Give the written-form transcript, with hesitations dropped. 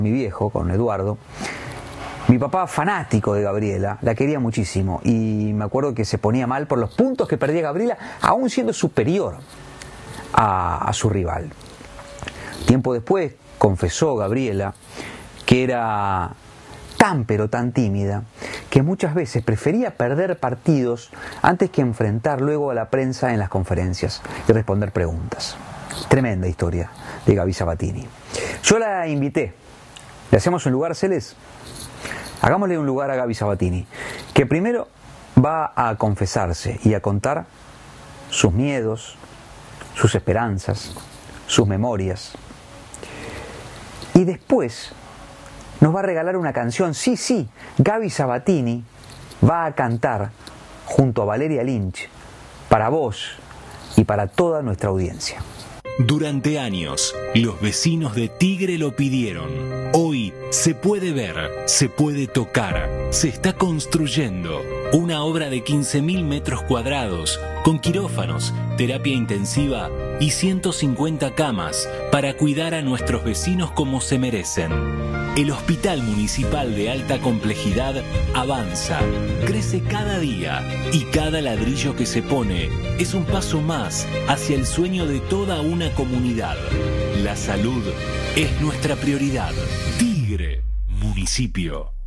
Mi viejo, con Eduardo, mi papá fanático de Gabriela, la quería muchísimo y me acuerdo que se ponía mal por los puntos que perdía Gabriela, aún siendo superior a su rival. Tiempo después confesó Gabriela que era tan pero tan tímida que muchas veces prefería perder partidos antes que enfrentar luego a la prensa en las conferencias y responder preguntas. Tremenda historia de Gaby Sabatini. Yo la invité. ¿Le hacemos un lugar, Celes? Hagámosle un lugar a Gaby Sabatini, que primero va a confesarse y a contar sus miedos, sus esperanzas, sus memorias. Y después nos va a regalar una canción. Sí, Gaby Sabatini va a cantar junto a Valeria Lynch para vos y para toda nuestra audiencia. Durante años, los vecinos de Tigre lo pidieron. Hoy se puede ver, se puede tocar, se está construyendo una obra de 15.000 metros cuadrados con quirófanos, terapia intensiva y 150 camas para cuidar a nuestros vecinos como se merecen. El Hospital Municipal de Alta Complejidad avanza, crece cada día y cada ladrillo que se pone es un paso más hacia el sueño de toda una comunidad. La salud es nuestra prioridad. Tigre, municipio.